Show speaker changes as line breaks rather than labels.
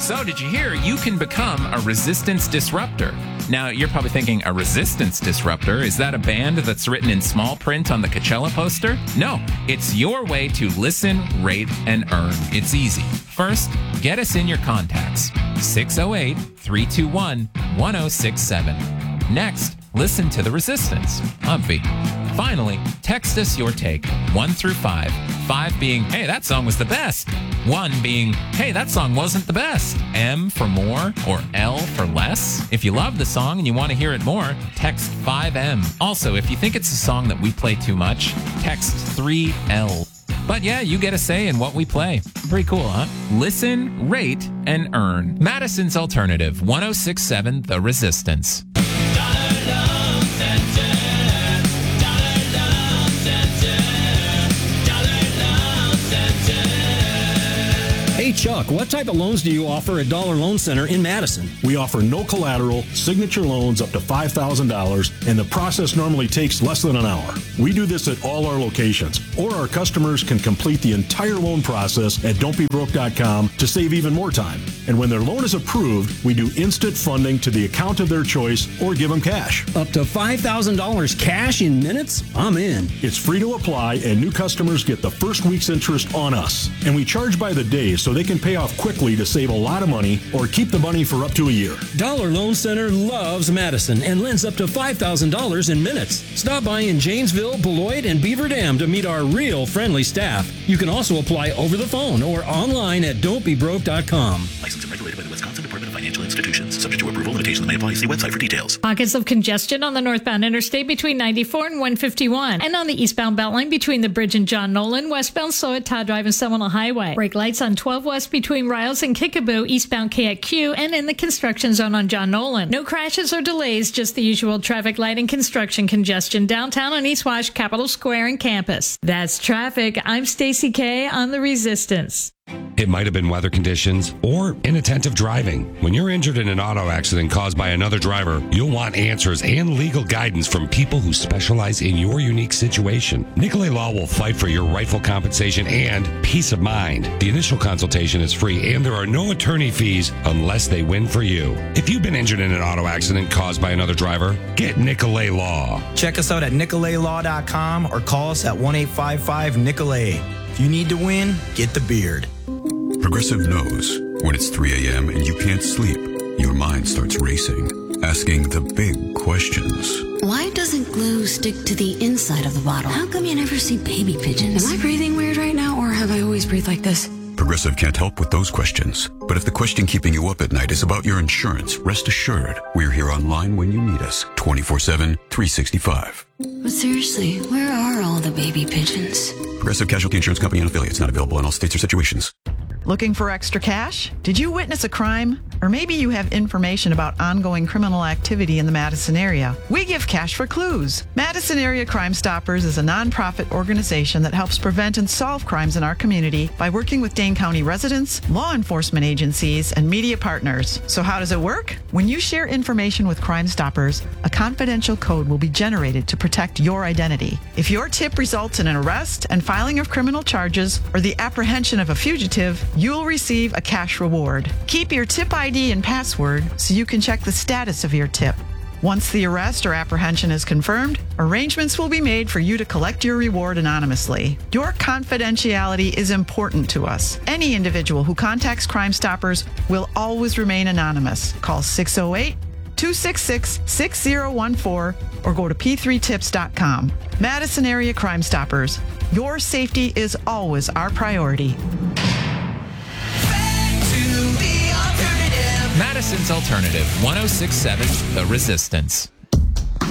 So, did you hear you can become a resistance disruptor? Now, you're probably thinking, a resistance disruptor? Is that a band that's written in small print on the Coachella poster? No, it's your way to listen, rate, and earn. It's easy. First, get us in your contacts. 608-321-1067. Next, listen to The Resistance. Obvi. Finally, text us your take, 1 through 5. 5 being, hey, that song was the best. 1 being, hey, that song wasn't the best. M for more or L for less. If you love the song and you want to hear it more, text 5M. Also, if you think it's a song that we play too much, text 3L. But yeah, you get a say in what we play. Pretty cool, huh? Listen, rate, and earn. Madison's Alternative, 106.7 The Resistance.
Hey, Chuck, what type of loans do you offer at Dollar Loan Center in Madison?
We offer no collateral, signature loans up to $5,000, and the process normally takes less than an hour. We do this at all our locations, or our customers can complete the entire loan process at don'tbebroke.com to save even more time. And when their loan is approved, we do instant funding to the account of their choice or give them cash.
Up to $5,000 cash in minutes? I'm in.
It's free to apply, and new customers get the first week's interest on us. And we charge by the day, so they can pay off quickly to save a lot of money or keep the money for up to a year.
Dollar Loan Center loves Madison and lends up to $5,000 in minutes. Stop by in Janesville, Beloit, and Beaver Dam to meet our real friendly staff. You can also apply over the phone or online at don'tbebroke.com.
Licensed and regulated by the Wisconsin Department of Financial Institutions. Subject to approval, limitations may apply. See website for details.
Pockets of congestion on the northbound interstate between 94 and 151, and on the eastbound Beltline between the bridge and John Nolan, westbound slow at Todd Drive and Seminole Highway. Brake lights on 12 west between Riles and Kickapoo, eastbound K at Q, and in the construction zone on John Nolan. No crashes or delays, just the usual traffic light and construction congestion downtown on East Wash, Capitol Square, and campus. That's traffic. I'm Stacy K on The Resistance.
It might have been weather conditions or inattentive driving. When you're injured in an auto accident caused by another driver, you'll want answers and legal guidance from people who specialize in your unique situation. Nicolay Law will fight for your rightful compensation and peace of mind. The initial consultation is free, and there are no attorney fees unless they win for you. If you've been injured in an auto accident caused by another driver, get Nicolay Law.
Check us out at nicolaylaw.com or call us at 1-855-NICOLAY. If you need to win, get the beard.
Progressive knows when it's 3 a.m. and you can't sleep, your mind starts racing, asking the big questions.
Why doesn't glue stick to the inside of the bottle? How come you never see baby pigeons? Am I breathing weird right now, or have I always breathed like this?
Progressive can't help with those questions. But if the question keeping you up at night is about your insurance, rest assured, we're here online when you need us, 24/7, 365.
But seriously, where are all the baby pigeons?
Progressive Casualty Insurance Company and affiliates, not available in all states or situations.
Looking for extra cash? Did you witness a crime? Or maybe you have information about ongoing criminal activity in the Madison area. We give cash for clues. Madison Area Crime Stoppers is a nonprofit organization that helps prevent and solve crimes in our community by working with Dane County residents, law enforcement agencies, and media partners. So how does it work? When you share information with Crime Stoppers, a confidential code will be generated to protect your identity. If your tip results in an arrest and filing of criminal charges or the apprehension of a fugitive, you'll receive a cash reward. Keep your tip ID and password so you can check the status of your tip. Once the arrest or apprehension is confirmed, arrangements will be made for you to collect your reward anonymously. Your confidentiality is important to us. Any individual who contacts Crime Stoppers will always remain anonymous. Call 608-266-6014 or go to p3tips.com. Madison Area Crime Stoppers. Your safety is always our priority.
Madison's Alternative, 106.7 The Resistance.